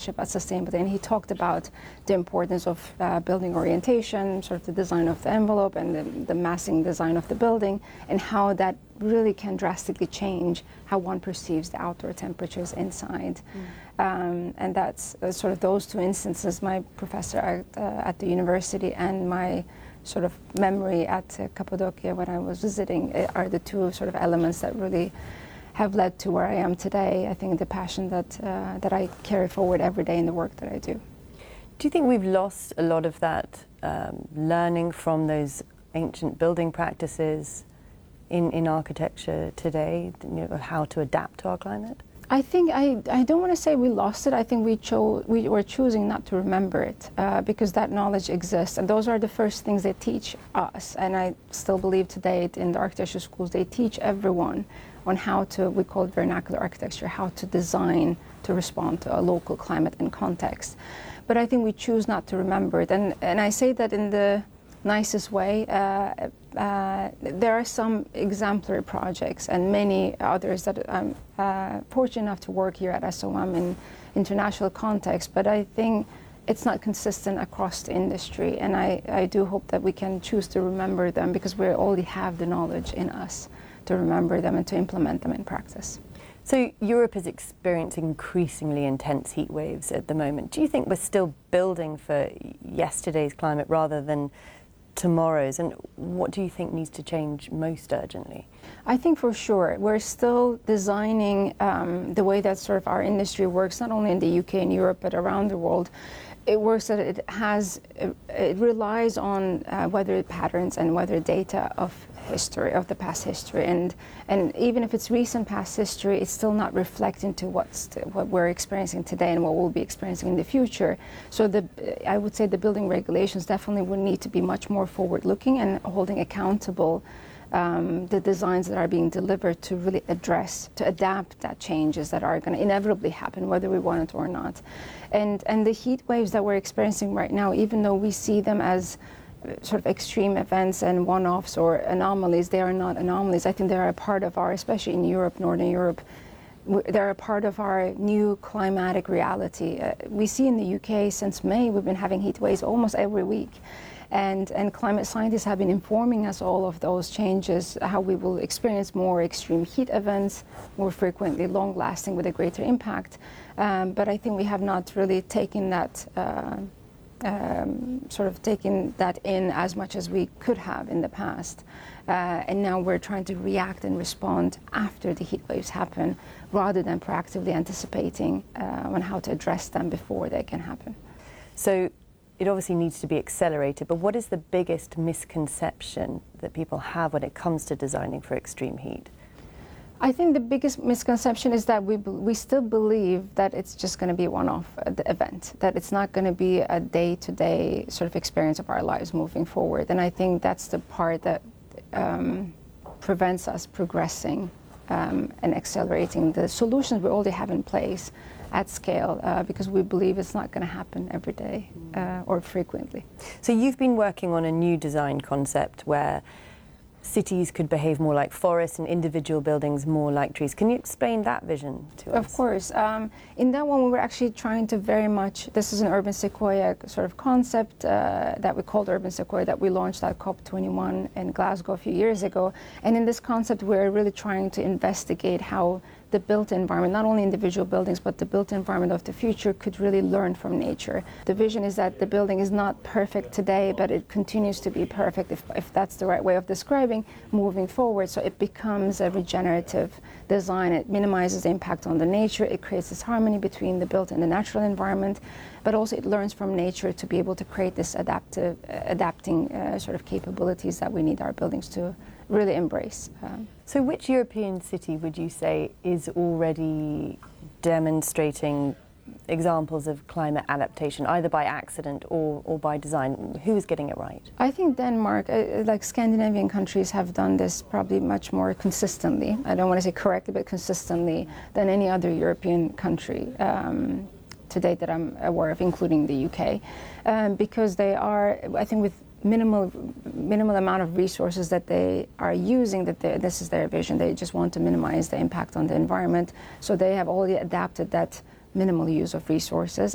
Scholarship at Sustainability, and he talked about the importance of building orientation, sort of the design of the envelope and the massing design of the building, and how that really can drastically change how one perceives the outdoor temperatures inside. And that's sort of those two instances, my professor at the university and my sort of memory at Cappadocia when I was visiting, are the two sort of elements that really have led to where I am today. I think the passion that I carry forward every day in the work that I do. Do you think we've lost a lot of that learning from those ancient building practices in architecture today, you know, of how to adapt to our climate? I think I don't want to say we lost it. I think we were choosing not to remember it because that knowledge exists, and those are the first things they teach us. And I still believe today in the architecture schools they teach everyone on how to, we call it vernacular architecture, how to design to respond to a local climate and context. But I think we choose not to remember it, and I say that in the nicest way. There are some exemplary projects and many others that I'm fortunate enough to work here at SOM in international context, but I think it's not consistent across the industry, and I do hope that we can choose to remember them because we already have the knowledge in us to remember them and to implement them in practice. So Europe is experiencing increasingly intense heat waves at the moment. Do you think we're still building for yesterday's climate rather than tomorrow's, and what do you think needs to change most urgently? I think for sure we're still designing the way that sort of our industry works, not only in the UK and Europe but around the world. It works that it relies on weather patterns and weather data of history, of the past history, and even if it's recent past history, it's still not reflecting to what we're experiencing today and what we'll be experiencing in the future. So I would say the building regulations definitely would need to be much more forward-looking and holding accountable the designs that are being delivered to really adapt that changes that are going to inevitably happen, whether we want it or not. And the heat waves that we're experiencing right now, even though we see them as sort of extreme events and one-offs or anomalies, they are not anomalies. I think they're a part of our, especially in Europe, Northern Europe, they're a part of our new climatic reality. We see in the UK since May, we've been having heat waves almost every week. And climate scientists have been informing us all of those changes, how we will experience more extreme heat events, more frequently long-lasting with a greater impact. But I think we have not really taken that, taken that in as much as we could have in the past. And now we're trying to react and respond after the heat waves happen, rather than proactively anticipating on how to address them before they can happen. So it obviously needs to be accelerated, but what is the biggest misconception that people have when it comes to designing for extreme heat? I think the biggest misconception is that we still believe that it's just going to be a one-off event, that it's not going to be a day-to-day sort of experience of our lives moving forward. And I think that's the part that prevents us progressing and accelerating the solutions we already have in place at scale, because we believe it's not going to happen every day or frequently. So you've been working on a new design concept where cities could behave more like forests and individual buildings more like trees. Can you explain that vision to us? Of course. In that one, we were actually trying to very much, this is an urban sequoia sort of concept that we called Urban Sequoia that we launched at COP21 in Glasgow a few years ago. And in this concept, we're really trying to investigate how the built environment, not only individual buildings, but the built environment of the future could really learn from nature. The vision is that the building is not perfect today, but it continues to be perfect, if that's the right way of describing, moving forward. So it becomes a regenerative design. It minimizes the impact on the nature. It creates this harmony between the built and the natural environment, but also it learns from nature to be able to create this adapting sort of capabilities that we need our buildings to really embrace. So which European city would you say is already demonstrating examples of climate adaptation, either by accident or by design? Who is getting it right? I think Denmark, like Scandinavian countries, have done this probably much more consistently. I don't want to say correctly, but consistently than any other European country to date that I'm aware of, including the UK, because they are, I think, with minimal amount of resources that they are using, this is their vision. They just want to minimize the impact on the environment. So they have already adapted that minimal use of resources